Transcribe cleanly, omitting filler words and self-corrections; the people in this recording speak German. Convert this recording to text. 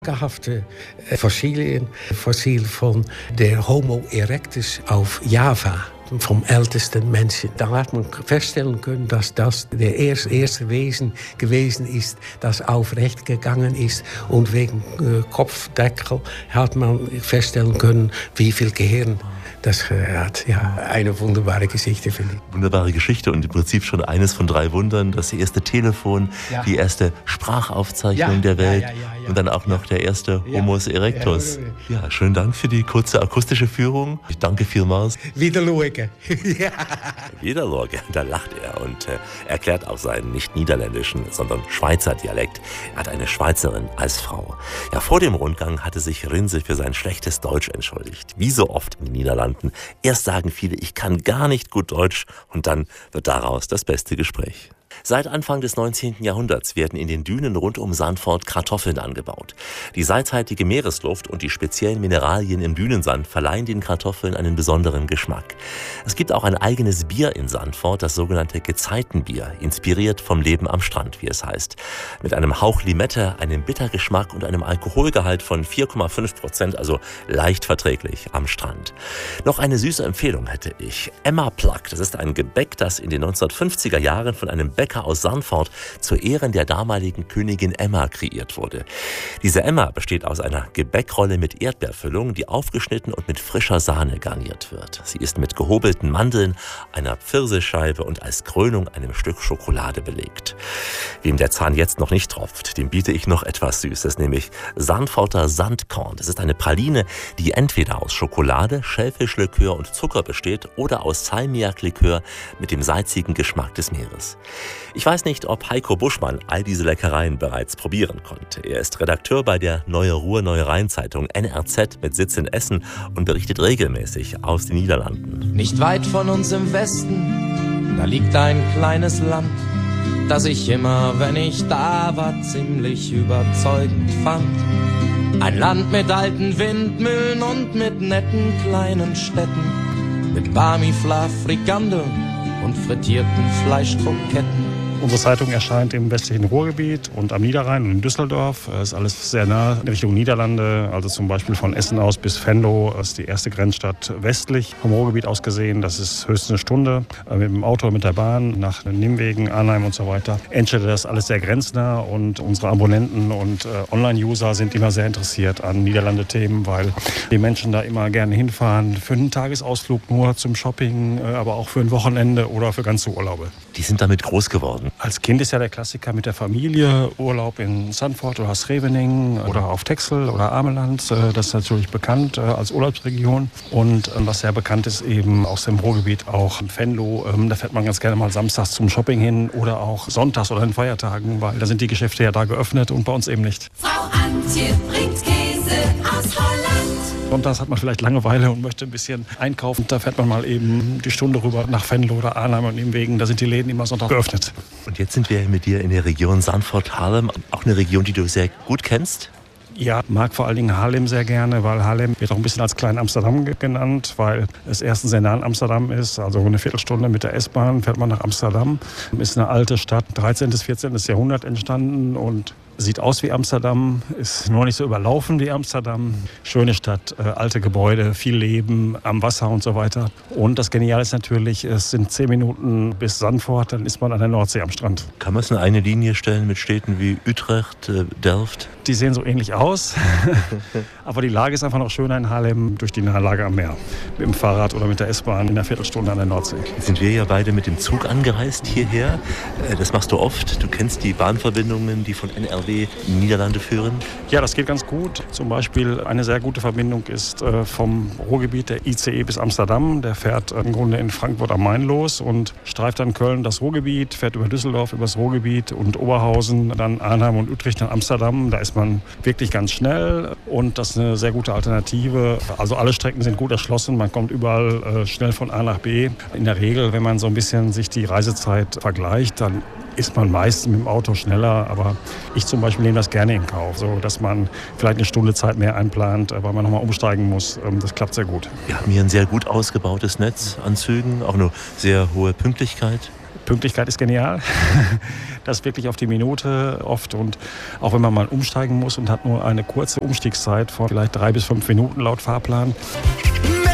Gehafte Fossil von der Homo erectus auf Java, vom ältesten Menschen. Da hat man feststellen können, dass das der erste Wesen gewesen ist, das aufrecht gegangen ist. Und wegen Kopfdeckel hat man feststellen können, wie viel Gehirn das hat. Ja, eine wunderbare Geschichte, finde ich. Wunderbare Geschichte und im Prinzip schon eines von 3 Wundern. Das erste Telefon, die erste Sprachaufzeichnung der Welt und dann auch noch der erste Homo erectus. Ja, schönen Dank für die kurze akustische Führung. Ich danke vielmals. Wieder schauen. Wieder schauen, da lacht er und erklärt auch seinen nicht niederländischen, sondern Schweizer Dialekt. Er hat eine Schweizerin als Frau. Ja, vor dem Rundgang hatte sich Rinse für sein schlechtes Deutsch entschuldigt. Wie so oft in den Niederlanden. Erst sagen viele, ich kann gar nicht gut Deutsch und dann wird daraus das beste Gespräch. Seit Anfang des 19. Jahrhunderts werden in den Dünen rund um Zandvoort Kartoffeln angebaut. Die salzhaltige Meeresluft und die speziellen Mineralien im Dünensand verleihen den Kartoffeln einen besonderen Geschmack. Es gibt auch ein eigenes Bier in Zandvoort, das sogenannte Gezeitenbier, inspiriert vom Leben am Strand, wie es heißt. Mit einem Hauch Limette, einem Bittergeschmack und einem Alkoholgehalt von 4,5%, also leicht verträglich am Strand. Noch eine süße Empfehlung hätte ich. Emma Plak, das ist ein Gebäck, das in den 1950er Jahren von einem Bäcker aus Zandvoort zu Ehren der damaligen Königin Emma kreiert wurde. Diese Emma besteht aus einer Gebäckrolle mit Erdbeerfüllung, die aufgeschnitten und mit frischer Sahne garniert wird. Sie ist mit gehobelten Mandeln, einer Pfirsichscheibe und als Krönung einem Stück Schokolade belegt. Wem der Zahn jetzt noch nicht tropft, dem biete ich noch etwas Süßes, nämlich Zandvoorter Sandkorn. Das ist eine Praline, die entweder aus Schokolade, Schellfischlikör und Zucker besteht oder aus Salmiaklikör mit dem salzigen Geschmack des Meeres. Ich weiß nicht, ob Heiko Buschmann all diese Leckereien bereits probieren konnte. Er ist Redakteur bei der Neue Ruhr Neue Rheinzeitung NRZ mit Sitz in Essen und berichtet regelmäßig aus den Niederlanden. Nicht weit von uns im Westen, da liegt ein kleines Land, das ich immer, wenn ich da war, ziemlich überzeugend fand. Ein Land mit alten Windmühlen und mit netten kleinen Städten, mit Barmifla, Frikandel und frittierten Fleischkroketten. Unsere Zeitung erscheint im westlichen Ruhrgebiet und am Niederrhein und in Düsseldorf. Es ist alles sehr nah in Richtung Niederlande, also zum Beispiel von Essen aus bis Venlo. Das ist die erste Grenzstadt westlich vom Ruhrgebiet aus gesehen. Das ist höchstens eine Stunde mit dem Auto, mit der Bahn nach Nimwegen, Arnhem und so weiter. Enschede, das ist alles sehr grenznah und unsere Abonnenten und Online-User sind immer sehr interessiert an Niederlande-Themen, weil die Menschen da immer gerne hinfahren für einen Tagesausflug nur zum Shopping, aber auch für ein Wochenende oder für ganze Urlaube. Die sind damit groß geworden. Als Kind ist ja der Klassiker mit der Familie, Urlaub in Zandvoort oder Scheveningen oder auf Texel oder Ameland. Das ist natürlich bekannt als Urlaubsregion. Und was sehr bekannt ist eben aus dem Ruhrgebiet auch Venlo. Da fährt man ganz gerne mal samstags zum Shopping hin oder auch sonntags oder an Feiertagen, weil da sind die Geschäfte ja da geöffnet und bei uns eben nicht. Frau Antje bringt Käse aus Holland. Sonntags hat man vielleicht Langeweile und möchte ein bisschen einkaufen. Da fährt man mal eben die Stunde rüber nach Venlo oder Arnhem und im Wegen. Da sind die Läden immer Sonntag geöffnet. Und jetzt sind wir mit dir in der Region Zandvoort-Haarlem, auch eine Region, die du sehr gut kennst. Ja, mag vor allen Dingen Haarlem sehr gerne, weil Haarlem wird auch ein bisschen als Klein Amsterdam genannt, weil es erstens sehr nah an Amsterdam ist. Also eine Viertelstunde mit der S-Bahn fährt man nach Amsterdam. Ist eine alte Stadt, 13. bis 14. Jahrhundert entstanden und sieht aus wie Amsterdam, ist nur nicht so überlaufen wie Amsterdam. Schöne Stadt, alte Gebäude, viel Leben am Wasser und so weiter. Und das Geniale ist natürlich, es sind 10 Minuten bis Zandvoort, dann ist man an der Nordsee am Strand. Kann man es in eine Linie stellen mit Städten wie Utrecht, Delft? Die sehen so ähnlich aus, aber die Lage ist einfach noch schöner in Haarlem durch die nahe Lage am Meer. Mit dem Fahrrad oder mit der S-Bahn in einer Viertelstunde an der Nordsee. Jetzt sind wir ja beide mit dem Zug angereist hierher. Das machst du oft. Du kennst die Bahnverbindungen, die von NRW in die Niederlande führen? Ja, das geht ganz gut. Zum Beispiel eine sehr gute Verbindung ist vom Ruhrgebiet der ICE bis Amsterdam. Der fährt im Grunde in Frankfurt am Main los und streift dann Köln das Ruhrgebiet, fährt über Düsseldorf über das Ruhrgebiet und Oberhausen, dann Arnhem und Utrecht nach Amsterdam. Da ist man wirklich ganz schnell und das ist eine sehr gute Alternative. Also alle Strecken sind gut erschlossen. Man kommt überall schnell von A nach B. In der Regel, wenn man so ein bisschen sich die Reisezeit vergleicht, dann ist man meistens mit dem Auto schneller, aber ich zum Beispiel nehme das gerne in Kauf, so dass man vielleicht eine Stunde Zeit mehr einplant, weil man nochmal umsteigen muss. Das klappt sehr gut. Wir haben hier ein sehr gut ausgebautes Netz an Zügen, auch eine sehr hohe Pünktlichkeit. Pünktlichkeit ist genial. Das wirklich auf die Minute oft. Und auch wenn man mal umsteigen muss und hat nur eine kurze Umstiegszeit von vielleicht 3 bis 5 Minuten laut Fahrplan.